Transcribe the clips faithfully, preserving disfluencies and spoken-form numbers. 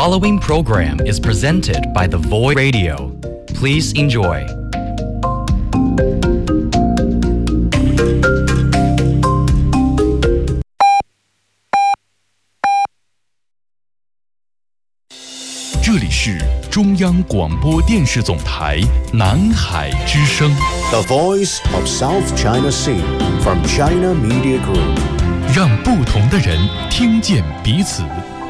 following program is presented by The Voice Radio. Please enjoy. "这里是中央广播电视总台南海之声 The Voice of South China Sea from China Media Group." 让不同的人听见彼此。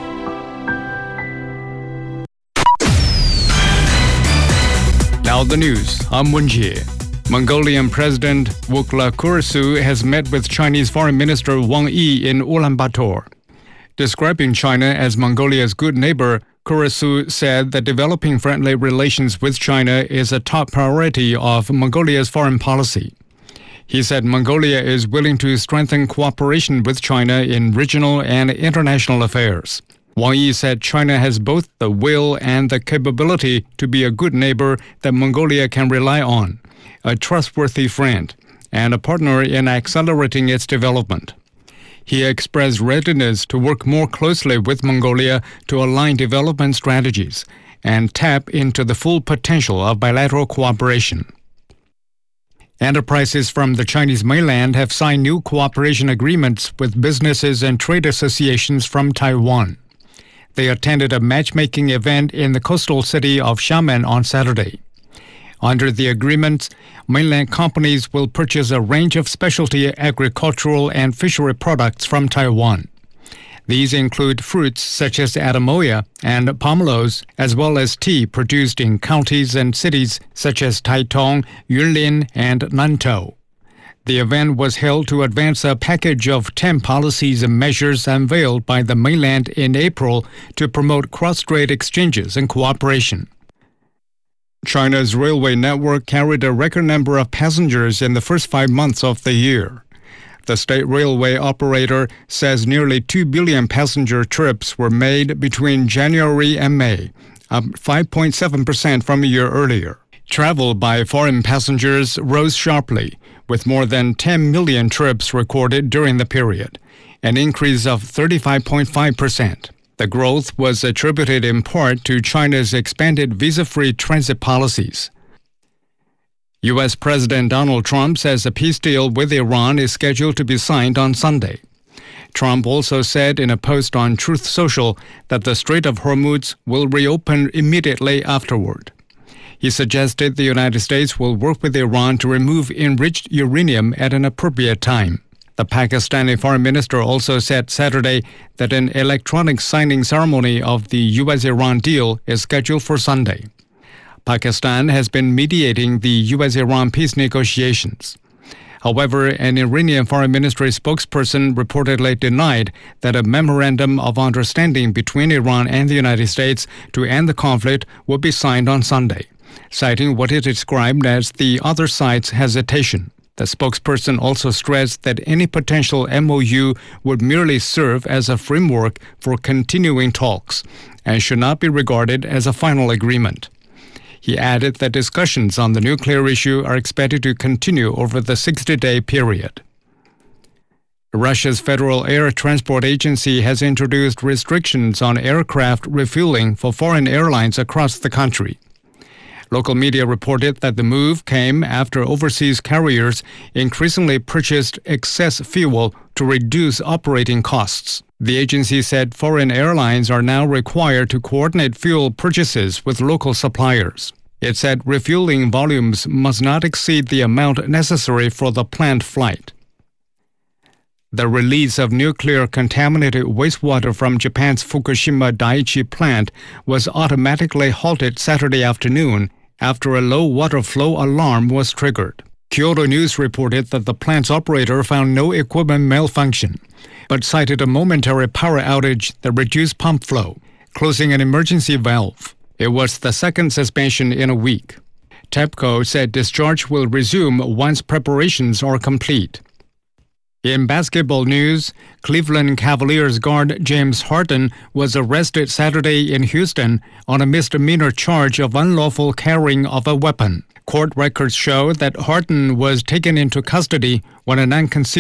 Now the news. I'm Wenjie. Mongolian President Wukla Kurisu has met with Chinese Foreign Minister Wang Yi in Ulaanbaatar. Describing China as Mongolia's good neighbor, Kurisu said that developing friendly relations with China is a top priority of Mongolia's foreign policy. He said Mongolia is willing to strengthen cooperation with China in regional and international affairs. Wang Yi said China has both the will and the capability to be a good neighbor that Mongolia can rely on, a trustworthy friend, and a partner in accelerating its development. He expressed readiness to work more closely with Mongolia to align development strategies and tap into the full potential of bilateral cooperation. Enterprises from the Chinese mainland have signed new cooperation agreements with businesses and trade associations from Taiwan. They attended a matchmaking event in the coastal city of Xiamen on Saturday. Under the agreements, mainland companies will purchase a range of specialty agricultural and fishery products from Taiwan. These include fruits such as adamoya and pomelos, as well as tea produced in counties and cities such as Taitung, Yunlin, and Nantou. The event was held to advance a package of ten policies and measures unveiled by the mainland in April to promote cross-strait exchanges and cooperation. China's railway network carried a record number of passengers in the first five months of the year. The state railway operator says nearly two billion passenger trips were made between January and May, up five point seven percent from a year earlier. Travel by foreign passengers rose sharply, with more than ten million trips recorded during the period, an increase of thirty-five point five percent. The growth was attributed in part to China's expanded visa-free transit policies. U S President Donald Trump says a peace deal with Iran is scheduled to be signed on Sunday. Trump also said in a post on Truth Social that the Strait of Hormuz will reopen immediately afterward. He suggested the United States will work with Iran to remove enriched uranium at an appropriate time. The Pakistani foreign minister also said Saturday that an electronic signing ceremony of the U S Iran deal is scheduled for Sunday. Pakistan has been mediating the U S Iran peace negotiations. However, an Iranian foreign ministry spokesperson reportedly denied that a memorandum of understanding between Iran and the United States to end the conflict would be signed on Sunday, citing what it described as the other side's hesitation. The spokesperson also stressed that any potential M O U would merely serve as a framework for continuing talks and should not be regarded as a final agreement. He added that discussions on the nuclear issue are expected to continue over the sixty-day period. Russia's Federal Air Transport Agency has introduced restrictions on aircraft refueling for foreign airlines across the country. Local media reported that the move came after overseas carriers increasingly purchased excess fuel to reduce operating costs. The agency said foreign airlines are now required to coordinate fuel purchases with local suppliers. It said refueling volumes must not exceed the amount necessary for the planned flight. The release of nuclear contaminated wastewater from Japan's Fukushima Daiichi plant was automatically halted Saturday afternoon after a low water flow alarm was triggered. Kyodo News reported that the plant's operator found no equipment malfunction, but cited a momentary power outage that reduced pump flow, closing an emergency valve. It was the second suspension in a week. TEPCO said discharge will resume once preparations are complete. In basketball news, Cleveland Cavaliers guard James Harden was arrested Saturday in Houston on a misdemeanor charge of unlawful carrying of a weapon. Court records show that Harden was taken into custody when an unconcealed